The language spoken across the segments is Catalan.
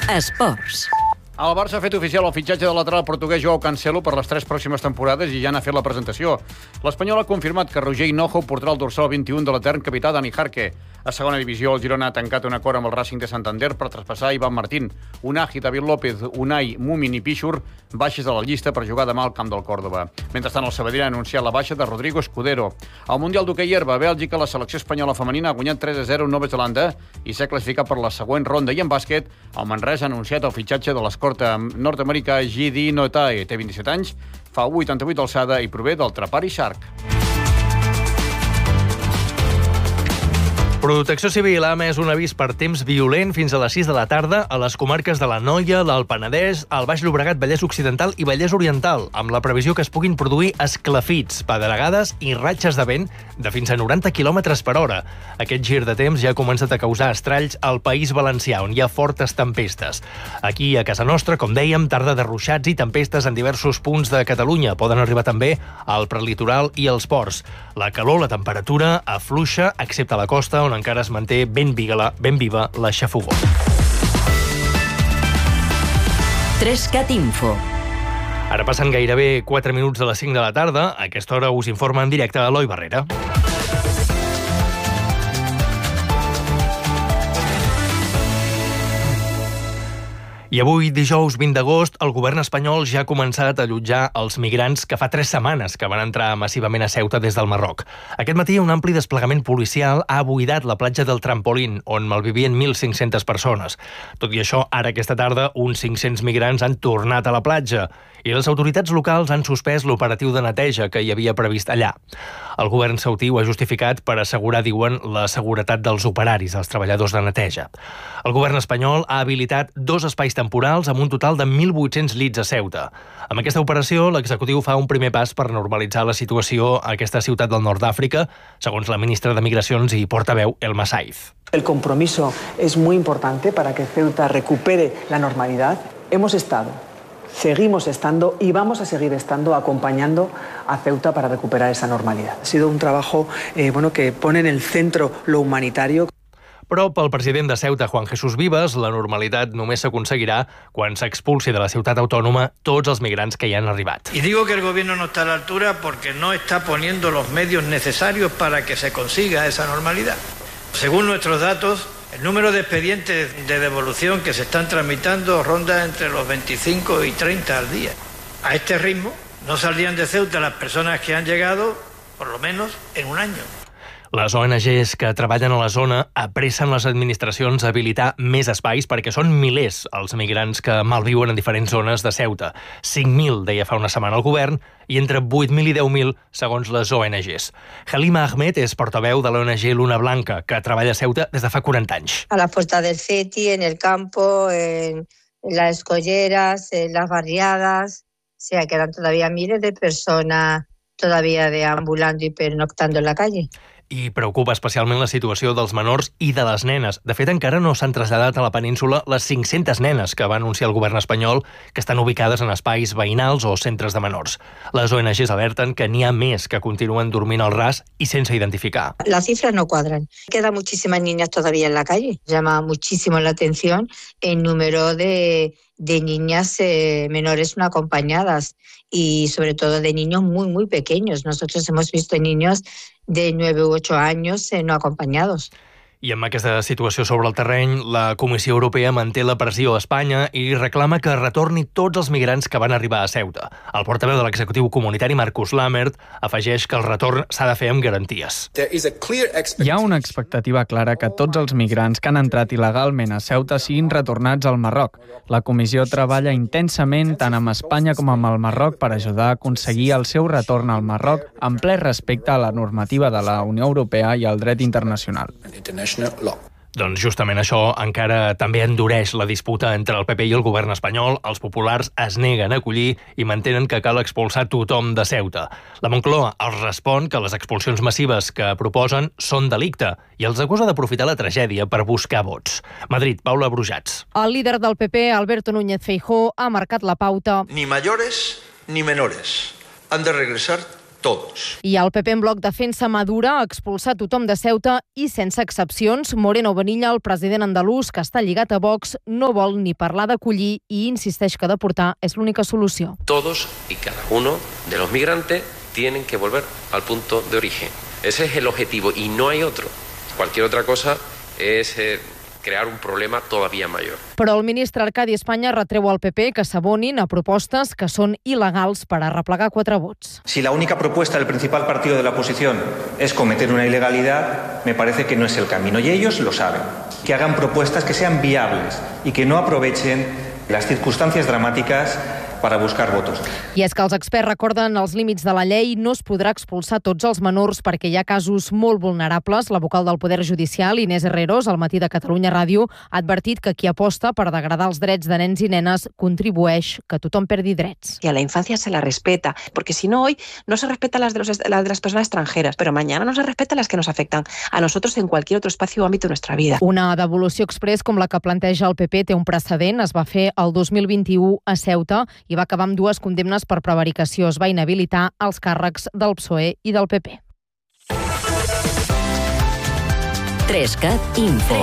Esports. El Barça ha fet oficial el fitxatge del lateral portuguès Joao Cancelo per les 3 pròximes temporades i ja n'ha fet la presentació. L'Espanyol ha confirmat que Roger Hinojo portarà el dorsal 21 de l'etern capità Dani Jarque. A segona divisió, el Girona ha tancat un acord amb el Racing de Santander per traspassar Ivan Martín. Unai, David López, Unai, Mumin i Pichur baixes a la llista per jugar demà al camp del Còrdova. Mentrestant, el Sabadell ha anunciat la baixa de Rodrigo Escudero. Al Mundial d'Hoquei Herba, a Bèlgica, la selecció espanyola femenina ha guanyat 3-0 a Nova Zelanda i s'ha classificat per la següent ronda. I en bàsquet, el Manresa ha anunciat el fitxatge de l'escorta nord-americà Gidi Notae. Té 27 anys, fa 88 d'alçada i prové del Trapari Shark. Protecció Civil ha emès un avís per temps violent fins a les 6 de la tarda a les comarques de l'Anoia, l'Alt Penedès, el Baix Llobregat, Vallès Occidental i Vallès Oriental, amb la previsió que es puguin produir esclafits, pedregades i ratxes de vent de fins a 90 km per hora. Aquest gir de temps ja ha començat a causar estralls al País Valencià, on hi ha fortes tempestes. Aquí, a casa nostra, com dèiem, tarda de ruixats i tempestes en diversos punts de Catalunya. Poden arribar també al prelitoral i als ports. La calor, la temperatura, afluixa, excepte a la costa, on encara es manté ben viva la xafogor. 3CAT Info. Ara passen gairebé 4 minuts de les 5 de la tarda. A aquesta hora us informa en directe Eloi Barrera. I avui, dijous 20 d'agost, el govern espanyol ja ha començat a allotjar els migrants que fa 3 setmanes que van entrar massivament a Ceuta des del Marroc. Aquest matí, un ampli desplegament policial ha buidat la platja del Trampolín, on malvivien 1.500 persones. Tot i això, ara aquesta tarda, uns 500 migrants han tornat a la platja i les autoritats locals han suspès l'operatiu de neteja que hi havia previst allà. El govern saudí ho ha justificat per assegurar, diuen, la seguretat dels operaris, els treballadors de neteja. El govern espanyol ha habilitat 2 espais temporals amb un total de 1.800 llits a Ceuta. Amb aquesta operació, l'executiu fa un primer pas per normalitzar la situació a aquesta ciutat del nord d'Àfrica, segons la ministra de Migracions i portaveu, Elma Saiz. El compromiso es muy importante para que Ceuta recupere la normalidad. Hemos estado, seguimos estando y vamos a seguir estando acompañando a Ceuta para recuperar esa normalidad. Ha sido un trabajo que pone en el centro lo humanitario. Però pel president de Ceuta, Juan Jesús Vives, la normalitat només s'aconseguirà quan s'expulsi de la ciutat autònoma tots els migrants que hi han arribat. Y digo que el gobierno no está a la altura porque no está poniendo los medios necesarios para que se consiga esa normalidad. Según nuestros datos, el número de expedientes de devolución que se están tramitando ronda entre los 25 y 30 al día. A este ritmo, no saldrían de Ceuta las personas que han llegado, por lo menos, en un año. Les ONGs que treballen a la zona apressen les administracions a habilitar més espais perquè són milers els migrants que malviuen en diferents zones de Ceuta. 5.000, deia fa una setmana el govern, i entre 8.000 i 10.000, segons les ONGs. Halima Ahmed és portaveu de l'ONG Luna Blanca, que treballa a Ceuta des de fa 40 anys. A la Puerta del Ceti, en el campo, en las escolleras, en las barriadas, quedan todavía miles de personas todavía deambulando y pernoctando en la calle. I preocupa especialment la situació dels menors i de les nenes. De fet, encara no s'han traslladat a la península les 500 nenes que va anunciar el govern espanyol que estan ubicades en espais veïnals o centres de menors. Les ONGs alerten que n'hi ha més que continuen dormint al ras i sense identificar. Las cifras no cuadran. Quedan muchísimas niñas todavía en la calle. Llama muchísimo la atención el número de niñas menores no acompañadas y sobre todo de niños muy, muy pequeños. Nosotros hemos visto niños de 9 u 8 años no acompañados. I amb aquesta situació sobre el terreny, la Comissió Europea manté la pressió a Espanya i reclama que retorni tots els migrants que van arribar a Ceuta. El portaveu de l'executiu comunitari, Marcus Lammert, afegeix que el retorn s'ha de fer amb garanties. Hi ha una expectativa clara que tots els migrants que han entrat il·legalment a Ceuta siguin retornats al Marroc. La Comissió treballa intensament tant amb Espanya com amb el Marroc per ajudar a aconseguir el seu retorn al Marroc en ple respecte a la normativa de la Unió Europea i al dret internacional. Doncs justament això encara també endureix la disputa entre el PP i el govern espanyol. Els populars es neguen a acollir i mantenen que cal expulsar tothom de Ceuta. La Moncloa els respon que les expulsions massives que proposen són delicte i els acusa d'aprofitar la tragèdia per buscar vots. Madrid, Paula Brujats. El líder del PP, Alberto Núñez Feijóo, ha marcat la pauta. Ni mayores ni menores han de regresar todos. I el PP en bloc defensa Madura ha expulsat tothom de Ceuta i sense excepcions. Moreno Bonilla, el president andalús, que està lligat a Vox, no vol ni parlar d'acollir i insisteix que deportar és l'única solució. Todos y cada uno de los migrantes tienen que volver al punto de origen. Ese es el objetivo y no hay otro. Cualquier otra cosa es crear un problema todavía mayor. Però el ministre Arcadi Espanya retreu al PP que s'abonin a propostes que són il·legals per arreplegar 4 vots. Si la única propuesta del principal partido de la oposición es cometer una ilegalidad, me parece que no es el camino. Y ellos lo saben. Que hagan propuestas que sean viables y que no aprovechen las circunstancias dramáticas para buscar votos. I és que els experts recorden els límits de la llei, no es podrà expulsar tots els menors perquè hi ha casos molt vulnerables. La vocal del Poder Judicial, Inés Herreros, al Matí de Catalunya Ràdio, ha advertit que qui aposta per degradar els drets de nens i nenes contribueix que tothom perdi drets. Y a la infancia se la respeta, porque si no hoy no se respeta las de las personas extranjeras, pero mañana no se respeta las que nos afectan a nosotros en cualquier otro espacio o ámbito de nuestra vida. Una devolució express com la que planteja el PP té un precedent. Es va fer el 2021 a Ceuta i va acabar amb 2 condemnes per prevaricació. Es va inhabilitar els càrrecs del PSOE i del PP. 3CAT Info.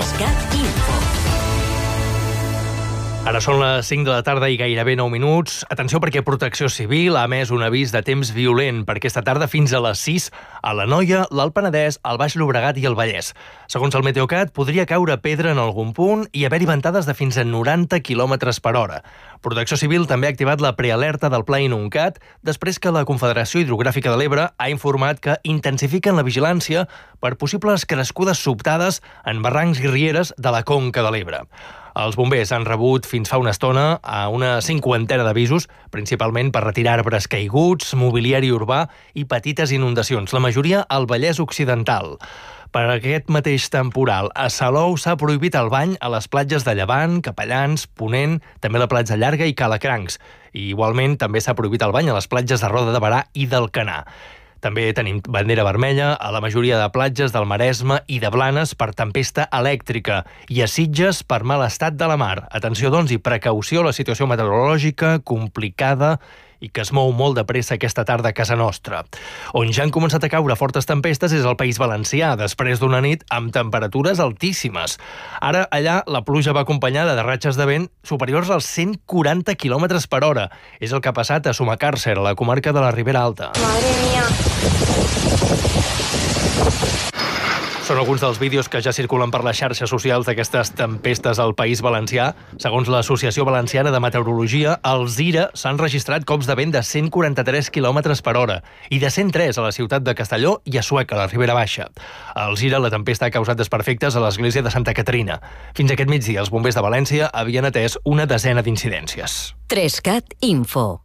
Ara són les 5 de la tarda i gairebé 9 minuts. Atenció perquè Protecció Civil ha emès un avís de temps violent per aquesta tarda fins a les 6 a l'Anoia, l'Alt Penedès, el Baix Llobregat i el Vallès. Segons el Meteocat, podria caure pedra en algun punt i haver-hi ventades de fins a 90 km per hora. Protecció Civil també ha activat la prealerta del Pla Inuncat després que la Confederació Hidrogràfica de l'Ebre ha informat que intensifiquen la vigilància per possibles crescudes sobtades en barrancs i rieres de la Conca de l'Ebre. Els bombers han rebut fins fa una estona a una 50ena d'avisos, principalment per retirar arbres caiguts, mobiliari urbà i petites inundacions, la majoria al Vallès Occidental. Per aquest mateix temporal, a Salou s'ha prohibit el bany a les platges de Llevant, Capellans, Ponent, també la platja Llarga i Calacrancs. I igualment també s'ha prohibit el bany a les platges de Roda de Berà i d'Alcanar. També tenim bandera vermella a la majoria de platges del Maresme i de Blanes per tempesta elèctrica i a Sitges per mal estat de la mar. Atenció, doncs, i precaució a la situació meteorològica complicada i que es mou molt de pressa aquesta tarda a casa nostra. On ja han començat a caure fortes tempestes és al País Valencià, després d'una nit amb temperatures altíssimes. Ara, allà, la pluja va acompanyada de ratxes de vent superiors als 140 km per hora. És el que ha passat a Sumacàrcer, a la comarca de la Ribera Alta. Madre mía. Són alguns dels vídeos que ja circulen per les xarxes socials d'aquestes tempestes al País Valencià. Segons l'Associació Valenciana de Meteorologia, als Ira s'han registrat cops de vent de 143 km per hora i de 103 a la ciutat de Castelló i a Sueca, a la Ribera Baixa. Als Ira, la tempesta ha causat desperfectes a l'església de Santa Caterina. Fins aquest migdia, els bombers de València havien atès una desena d'incidències. 3CAT Info.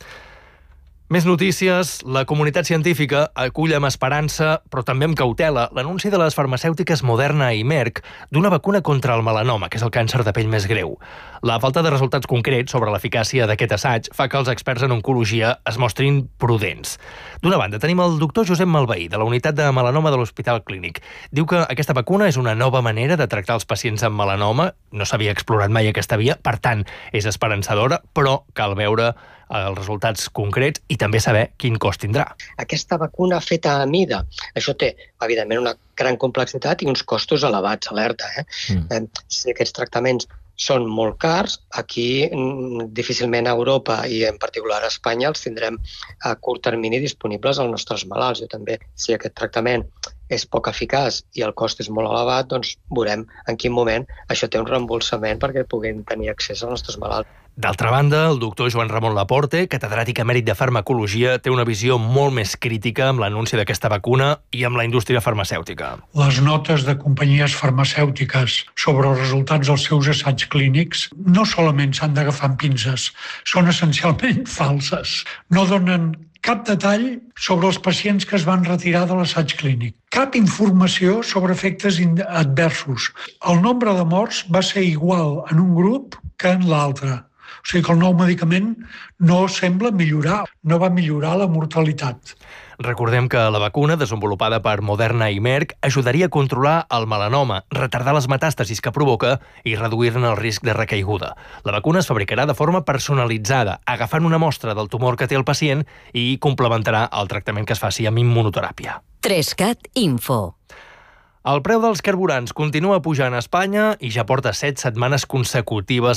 Més notícies. La comunitat científica acull amb esperança, però també amb cautela, l'anunci de les farmacèutiques Moderna i Merck d'una vacuna contra el melanoma, que és el càncer de pell més greu. La falta de resultats concrets sobre l'eficàcia d'aquest assaig fa que els experts en oncologia es mostrin prudents. D'una banda, tenim el doctor Josep Malveí, de la unitat de melanoma de l'Hospital Clínic. Diu que aquesta vacuna és una nova manera de tractar els pacients amb melanoma. No s'havia explorat mai aquesta via, per tant, és esperançadora, però cal veure els resultats concrets i també saber quin cost tindrà. Aquesta vacuna feta a mida, això té, evidentment, una gran complexitat i uns costos elevats, alerta. Si aquests tractaments són molt cars, aquí difícilment a Europa i en particular a Espanya els tindrem a curt termini disponibles als nostres malalts. Jo també, si aquest tractament és poc eficaç i el cost és molt elevat, doncs veurem en quin moment això té un reembolsament perquè puguin tenir accés als nostres malalts. D'altra banda, el doctor Joan Ramon Laporte, catedràtic emèrit de farmacologia, té una visió molt més crítica amb l'anunci d'aquesta vacuna i amb la indústria farmacèutica. Les notes de companyies farmacèutiques sobre els resultats dels seus assaigs clínics no solament s'han d'agafar amb pinces, són essencialment falses. No donen cap detall sobre els pacients que es van retirar de l'assaig clínic. Cap informació sobre efectes adversos. El nombre de morts va ser igual en un grup que en l'altre. O sigui que el nou medicament no sembla millorar, no va millorar la mortalitat. Recordem que la vacuna, desenvolupada per Moderna i Merck, ajudaria a controlar el melanoma, retardar les metàstasis que provoca i reduir-ne el risc de recaiguda. La vacuna es fabricarà de forma personalitzada, agafant una mostra del tumor que té el pacient i complementarà el tractament que es faci amb immunoteràpia. 3CAT Info. El preu dels carburants continua pujant a Espanya i ja porta 7 setmanes consecutives